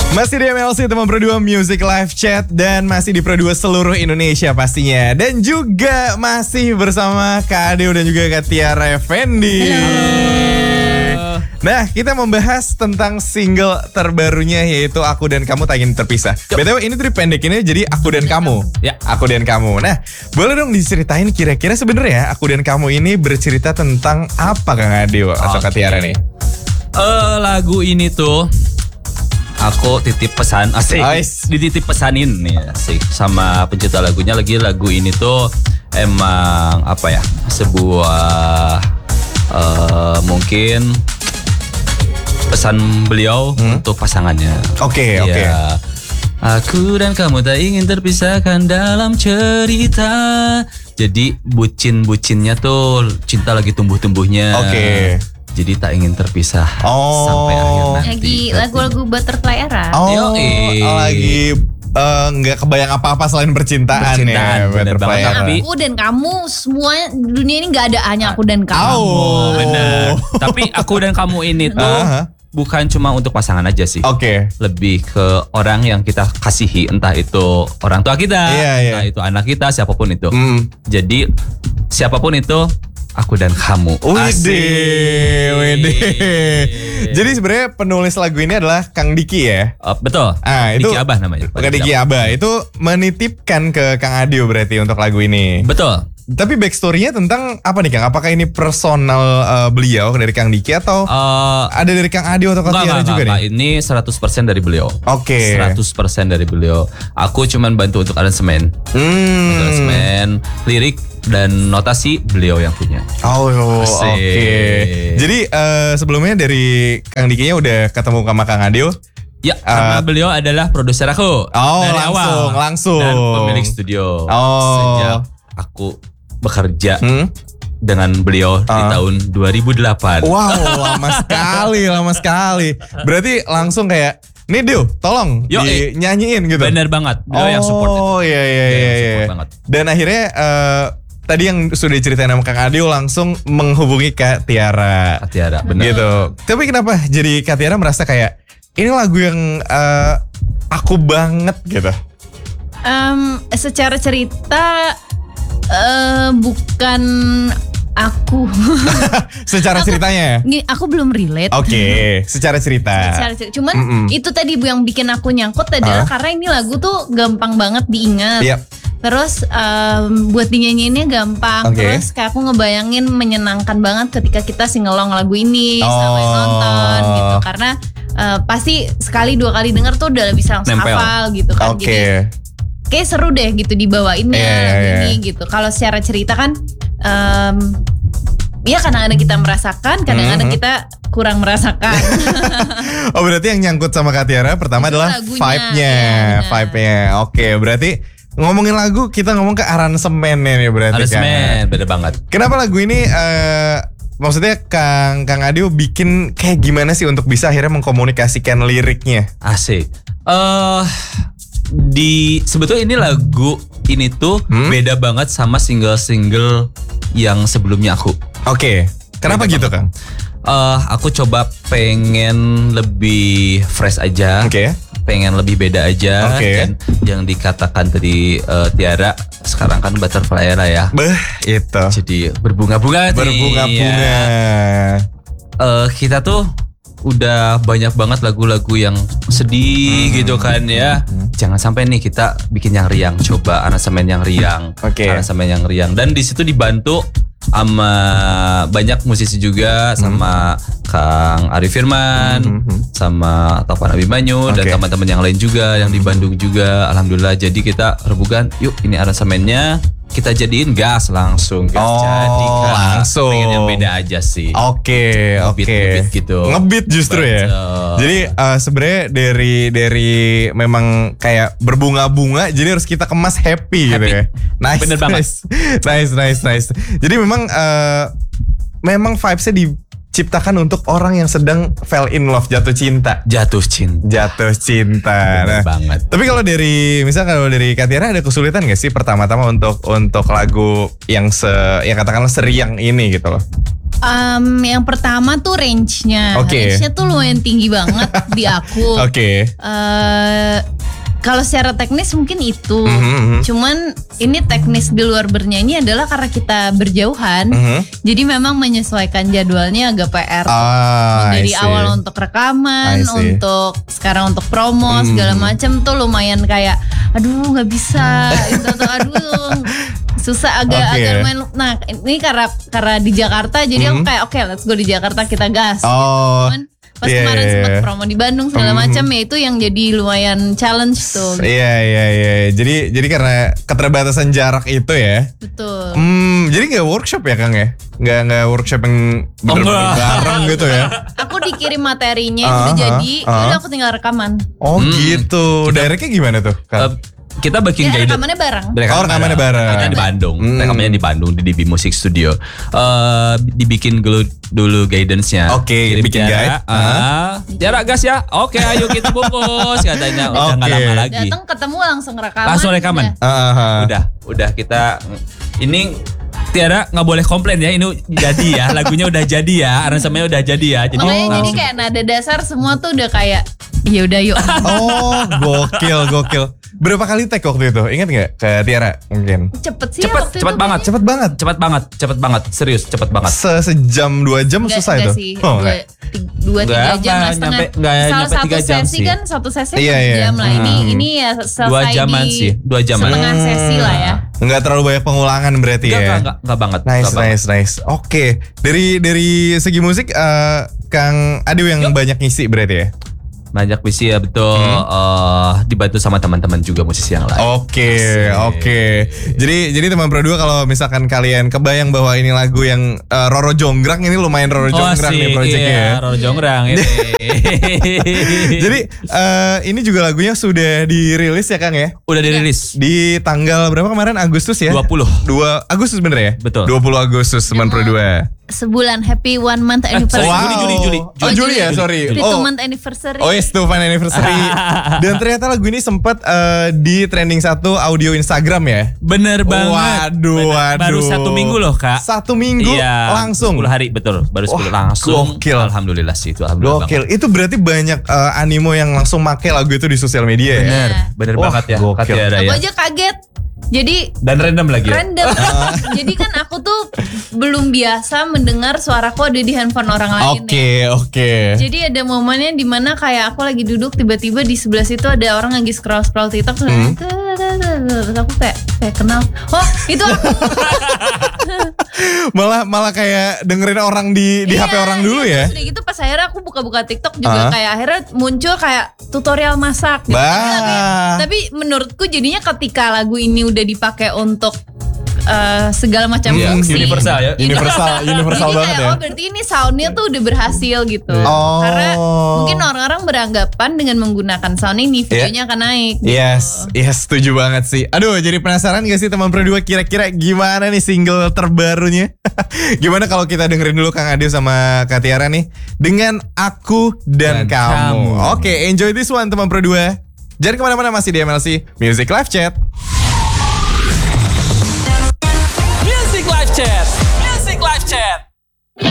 Masih di MLC teman berdua Music Live Chat dan masih di Pro 2 seluruh Indonesia pastinya. Dan juga masih bersama Kak Adeo dan juga Kak Tiara Effendi. Nah, kita membahas tentang single terbarunya yaitu Aku dan Kamu Tak Ingin Terpisah. BTW ini tuh dipendekinnya jadi Aku dan Kamu. Ya, Aku dan Kamu. Nah, boleh dong diceritain kira-kira sebenarnya Aku dan Kamu ini bercerita tentang apa Kang Adeo atau Kak Tiara nih? Lagu ini tuh aku titip pesan asik. Dititip pesanin nih asik sama pencipta lagunya. Lagi lagu ini tuh emang apa ya? Sebuah mungkin pesan beliau untuk pasangannya. Oke. Aku dan kamu tak ingin terpisahkan dalam cerita. Jadi bucin-bucinnya tuh cinta lagi tumbuh-tumbuhnya. Oke. Jadi tak ingin terpisah sampai akhir nanti. Lagi lagu-lagu Butterfly Era. Lagi nggak kebayang apa-apa selain percintaan ya. Bener banget. Tapi Aku dan kamu semuanya dunia ini nggak ada hanya aku dan kamu. Bener. Tapi aku dan kamu ini tuh bukan cuma untuk pasangan aja sih. Oke. Lebih ke orang yang kita kasihi, entah itu orang tua kita, entah itu anak kita, siapapun itu. Jadi siapapun itu, aku dan kamu. Wede. Jadi sebenarnya penulis lagu ini adalah Kang Diki ya? Betul. Itu Diki Abah namanya. Kang Diki Abah itu menitipkan ke Kang Adeo berarti untuk lagu ini. Betul. Tapi backstory-nya tentang apa nih Kang? Apakah ini personal beliau dari Kang Diki atau ada dari Kang Adeo atau Kang Tiara juga nih? Ini 100% dari beliau. Oke. 100% dari beliau. Aku cuman bantu untuk aransemen. Aransemen, lirik dan notasi beliau yang punya. Oke. Jadi sebelumnya dari Kang Dikinya udah ketemu sama Kang Adeo? Ya, karena beliau adalah produser aku. Dari langsung. Dan pemilik studio. Sejak aku bekerja dengan beliau di tahun 2008. Wow, lama sekali. Berarti langsung kayak, nih Deo, tolong dinyanyiin gitu. Bener banget, beliau yang support itu. Iya. Dan akhirnya tadi yang sudah diceritain sama Kang Adeo langsung menghubungi Kak Tiara. Bener. Gitu. Tapi kenapa jadi Kak Tiara merasa kayak, ini lagu yang aku banget gitu? Secara cerita bukan aku. Secara ceritanya ya? Aku belum relate. Oke, secara cerita. Cuman itu tadi Bu yang bikin aku nyangkut adalah karena ini lagu tuh gampang banget diingat. Yep. Terus buat dinyanyiinnya gampang. Terus kayak aku ngebayangin menyenangkan banget ketika kita singelong lagu ini sama yang nonton gitu. Karena pasti sekali dua kali denger tuh udah bisa langsung hafal gitu kan. Jadi kayak seru deh gitu dibawainnya lagu ini gitu. Kalau secara cerita kan ya kadang-kadang kita merasakan, kadang-kadang kita kurang merasakan. Berarti yang nyangkut sama Kak Tiara pertama adalah vibe-nya. Oke, berarti ngomongin lagu kita ngomong ke aransemennya nih berarti. Aransemen, bener banget. Kenapa lagu ini maksudnya Kang Adeo bikin kayak gimana sih untuk bisa akhirnya mengkomunikasikan liriknya? Asik. Sebetulnya ini lagu ini tuh beda banget sama single-single yang sebelumnya aku. Oke. Kenapa beda gitu Kang? Aku coba pengen lebih fresh aja. Pengen lebih beda aja. Dan yang dikatakan tadi Tiara sekarang kan Butterfly Era ya. Itu. Jadi berbunga-bunga. Kita tuh udah banyak banget lagu-lagu yang sedih gitu kan ya. Jangan sampai nih kita bikin yang riang, coba aransemen yang riang. Aransemen yang riang dan di situ dibantu sama banyak musisi juga, sama Kang Arif Firman, sama Taufan Abimanyu dan teman-teman yang lain juga yang di Bandung juga. Alhamdulillah, jadi kita rebukan, yuk ini aransemennya kita jadiin gas langsung. Langsung. Pengen yang beda aja sih. Ngebeat gitu. Ngebeat justru ya. Jadi sebenarnya dari memang kayak berbunga-bunga, jadi harus kita kemas happy. Gitu ya. Nice. Bener banget. Nice. Jadi memang vibes-nya diciptakan untuk orang yang sedang fell in love, jatuh cinta. Nah, banget. Tapi kalau dari Kak Tiara ada kesulitan gak sih pertama-tama untuk lagu yang katakanlah seriang ini gitu loh? Yang pertama tuh range-nya. Range-nya tuh lumayan tinggi banget di aku. Kalau secara teknis mungkin itu. Cuman ini teknis di luar bernyanyi adalah karena kita berjauhan. Jadi memang menyesuaikan jadwalnya agak PR. Dari awal untuk rekaman, untuk sekarang untuk promo segala macam tuh lumayan kayak aduh nggak bisa. Aduh susah agak lumayan. Nah ini karena di Jakarta jadi aku kayak oke, let's go di Jakarta kita gas. Cuman pas kemarin sempat promo di Bandung segala macam ya itu yang jadi lumayan challenge tuh. Iya. Jadi karena keterbatasan jarak itu ya. Betul. Jadi nggak workshop ya Kang ya? Nggak workshop yang bener-bener bareng gitu ya? Aku dikirim materinya udah jadi, udah aku tinggal rekaman. Gitu. Directnya gimana tuh Kang? Kita bikin rekamannya bareng. Rekamannya bareng. Kita di Bandung. Rekamannya di Bandung di DB Music Studio. Dibikin dulu guidance-nya. Bikin guide. Jarak gas ya. Ayo kita bungkus katanya. Udah enggak lama lagi. Datang ketemu langsung rekaman. Langsung rekaman. Udah kita ini Tiara nggak boleh komplain ya, ini jadi ya, lagunya udah jadi ya, aransemennya udah jadi ya. Jadi jadi kayak nada dasar semua tuh udah kayak ya udah yuk. Gokil. Berapa kali take waktu itu? Ingat nggak ke Tiara mungkin? Cepet banget. Serius cepet banget. Sejam 2 jam susah itu? 2-3 jam lah setengah. Salah satu sesi kan satu sesi 1 jam lah. Ini ya 2 jaman sih. 2 jaman. Setengah sesi lah ya. Enggak terlalu banyak pengulangan berarti ya? Enggak banget. Nice. Oke. Dari segi musik Kang Ade yang banyak ngisi berarti ya? Banyak visi ya betul. Dibantu sama teman-teman juga musisi yang lain. Oke. Jadi teman Pro 2 kalau misalkan kalian kebayang bahwa ini lagu yang Roro Jonggrang, ini lumayan Roro Jonggrang nih proyeknya ya. Roro Jonggrang ini. Jadi ini juga lagunya sudah dirilis ya Kang ya? Udah dirilis. Di tanggal berapa kemarin? Agustus ya? 2 Agustus bener ya? Betul. 20 Agustus teman Pro 2. Sebulan happy 1 month anniversary. Juli ya, sorry. 2 month anniversary. Yes, 2 month anniversary. Dan ternyata lagu ini sempat di trending 1 audio Instagram ya. Bener banget. Waduh. Baru 1 minggu loh Kak. 1 minggu langsung. 10 hari betul. Baru 10 langsung. Gokil. Alhamdulillah sih itu. Gokil. Itu berarti banyak animo yang langsung make lagu itu di sosial media ya. Bener banget ya. Gokil. Aku aja kaget. Jadi dan random lagi. Jadi kan aku tuh belum biasa mendengar suaraku ada di handphone orang lain. Oke. Jadi ada momennya dimana kayak aku lagi duduk tiba-tiba di sebelah situ ada orang lagi scroll TikTok. Terus aku kayak kenal. Itu aku. malah kayak dengerin orang di HP orang dulu ya. Udah gitu pas akhirnya aku buka-buka TikTok juga kayak akhirnya muncul kayak tutorial masak. Gitu. Tapi menurutku jadinya ketika lagu ini udah dipakai untuk segala macam fungsi. Universal ya. Universal banget kayak, ya. Berarti ini soundnya tuh udah berhasil gitu. Karena mungkin orang-orang beranggapan dengan menggunakan sound ini videonya akan naik. Gitu. Yes, setuju banget sih. Aduh, jadi penasaran gak sih teman Pro 2 kira-kira gimana nih single terbarunya? Gimana kalau kita dengerin dulu Kang Ade sama Kak Tiara nih dengan Aku dan Kamu. Oke, enjoy this one teman Pro 2. Jangan kemana-mana, masih di MLC Music Live Chat.